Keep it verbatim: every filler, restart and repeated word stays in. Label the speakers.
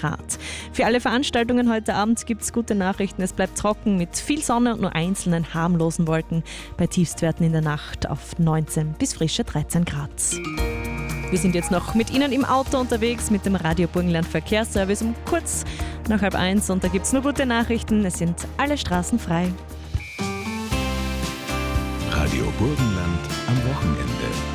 Speaker 1: Grad. Für alle Veranstaltungen heute Abend gibt es gute Nachrichten. Es bleibt trocken mit viel Sonne und nur einzelnen harmlosen Wolken bei Tiefstwerten in der Nacht auf neunzehn bis frische dreizehn Grad. Wir sind jetzt noch mit Ihnen im Auto unterwegs mit dem Radio Burgenland Verkehrsservice um kurz nach halb eins und da gibt es nur gute Nachrichten. Es sind alle Straßen frei.
Speaker 2: Radio Burgenland am Wochenende.